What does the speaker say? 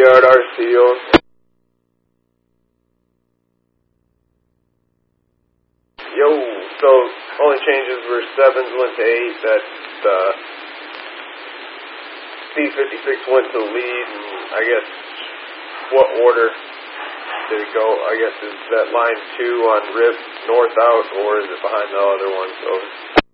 yard RCO. Yo, so only changes were 7s went to 8, that C56 went to lead, and I guess what order did it go? I guess is that line 2 on RIP north out, or is it behind the other one? So